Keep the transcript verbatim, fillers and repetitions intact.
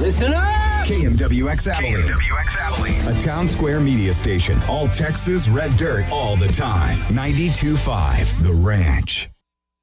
Listen up! K M W X Abilene. K M W X Abilene. A Town Square media station. All Texas red dirt all the time. ninety-two point five The Ranch.